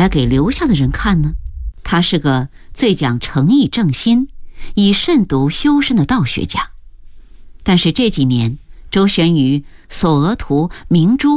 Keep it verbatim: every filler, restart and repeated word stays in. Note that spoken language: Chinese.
来给留下的人看呢？他是个最讲诚意正心、以慎独修身的道学家。但是这几年，周旋于索额图、明珠